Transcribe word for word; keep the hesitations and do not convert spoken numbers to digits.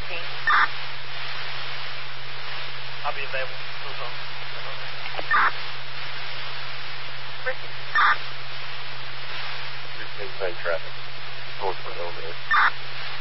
sixteen. I'll be available. Ricky. sixteen same traffic. Northward over there.